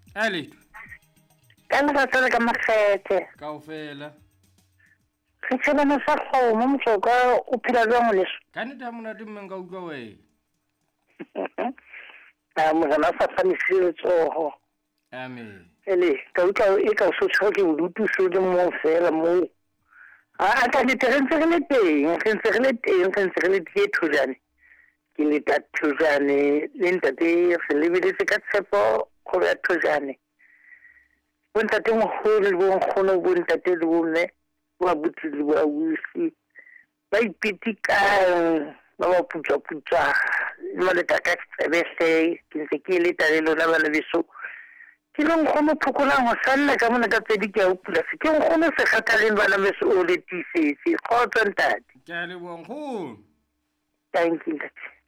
Ali Ka lerato le ka makgethe. kaofela Re tshela mosakgo mo motsoka o phela jwang leso. ka nnete ha monate mme nka utlwa wena Morena sa fanisitse letsoho. amen Ele ka utlwa e ka o so tshwara ke bodutu so le mo fela mo. A ka le ntse re le teng ke thujane. Ke le thujane le ntate se lebeletse ka tshepo go ya thujane. Bo ntate mogolo le bo nkgono bo ntate le bo mme ba butse le ba wisi ba ipitikang ba ba putsa maleta ka tsebese ke ntse ke le tale lona ba le beso ke le nkgono phukolang go salla ka mona ka tsedi ke a upula se ke nkgono se kgathaleng bana beso o le tisetse kgotsa ntate ke a leboha nkgono thank you ntate.